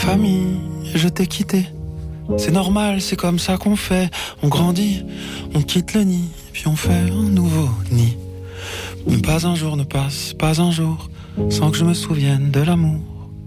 famille, je t'ai quitté. C'est normal, c'est comme ça qu'on fait. On grandit, on quitte le nid, puis on fait un nouveau nid. Mais pas un jour ne passe, pas un jour, sans que je me souvienne de l'amour.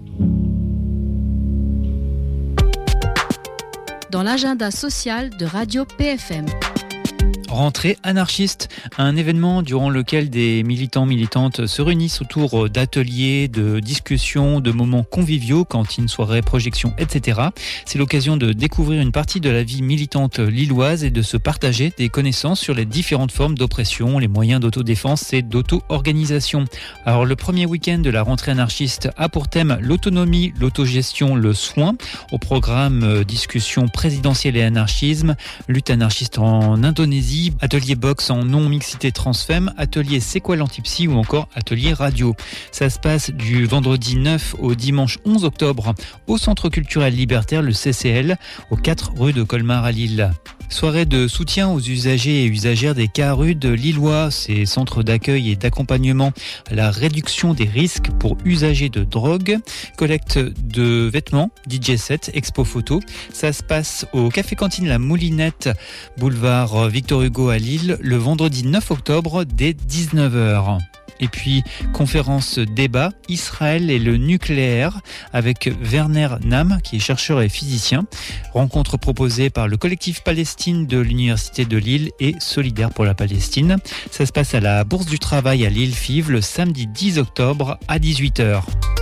Dans l'agenda social de Radio PFM. Rentrée anarchiste, un événement durant lequel des militants, militantes se réunissent autour d'ateliers, de discussions, de moments conviviaux, cantines, soirées, projections, etc. C'est l'occasion de découvrir une partie de la vie militante lilloise et de se partager des connaissances sur les différentes formes d'oppression, les moyens d'autodéfense et d'auto-organisation. Alors le premier week-end de la rentrée anarchiste a pour thème l'autonomie, l'autogestion, le soin. Au programme discussion présidentielle et anarchisme, lutte anarchiste en Indonésie, atelier boxe en non-mixité transfemme, atelier c'est quoi l'antipsy ou encore atelier radio. Ça se passe du vendredi 9 au dimanche 11 octobre au Centre culturel libertaire, le CCL, aux 4 rue de Colmar à Lille. Soirée de soutien aux usagers et usagères des CARUD lillois, ces centres d'accueil et d'accompagnement à la réduction des risques pour usagers de drogue, collecte de vêtements, DJ set, expo photo. Ça se passe au café-cantine La Moulinette, boulevard Victor Hugo à Lille, le vendredi 9 octobre dès 19h. Et puis, conférence débat, Israël et le nucléaire, avec Werner Nam, qui est chercheur et physicien. Rencontre proposée par le collectif Palestine de l'Université de Lille et Solidaire pour la Palestine. Ça se passe à la Bourse du Travail à Lille-Fives le samedi 10 octobre à 18h.